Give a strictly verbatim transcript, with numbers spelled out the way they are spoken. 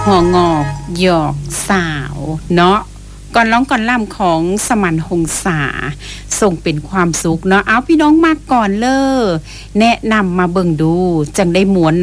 หัวงอกหยอกสาวเนาะก่อนร้องก่อนล่ำของสมันหงษาส่งเป็นความสุขเนาะเอาพี่น้องมาก่อนเลยแนะนำมาเบิ่งดูจังได้หมวน